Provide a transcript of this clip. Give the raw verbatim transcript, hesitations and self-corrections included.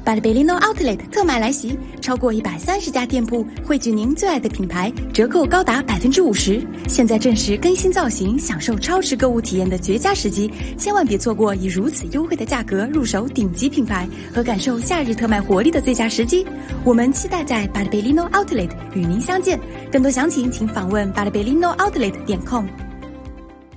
巴黎贝利诺 Outlet 特卖来袭，超过一百三十家店铺汇聚您最爱的品牌，折扣高达百分之五十。现在正是更新造型、享受超值购物体验的绝佳时机，千万别错过以如此优惠的价格入手顶级品牌和感受夏日特卖活力的最佳时机。我们期待在巴黎贝利诺 Outlet 与您相见。更多详情请访问巴黎贝利诺 Outlet 点 com。